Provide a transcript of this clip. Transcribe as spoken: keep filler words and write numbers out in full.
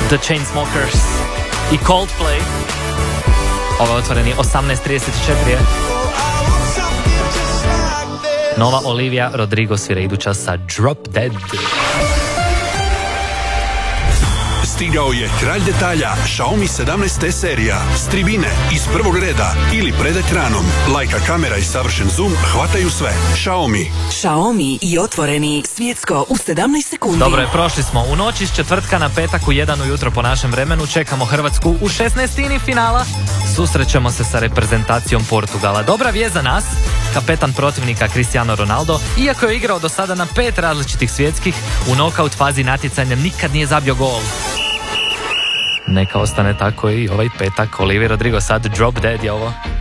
The Chainsmokers i Coldplay. Ovo je otvoreni osamnaest trideset četiri. Nova Olivia Rodrigo svira iduća sa Drop Dead. Stigao je kralj detalja Xiaomi sedamnaest T serija. S tribine, iz prvog reda ili pred ekranom. Lajka kamera i savršen zoom hvataju sve. Xiaomi. Xiaomi i otvoreni svjetsko u sedamnaest sekundi. Dobro je, prošli smo. U noći s četvrtka na petak u jedan ujutro po našem vremenu čekamo Hrvatsku u šesnaestini finala. Susrećemo se sa reprezentacijom Portugala. Dobra vijest za nas, kapetan protivnika Cristiano Ronaldo, iako je igrao do sada na pet različitih svjetskih, u nokaut fazi natjecanja nikad nije zabio gol. Neka ostane tako i ovaj petak. Olivia Rodrigo sad Drop Dead je ovo.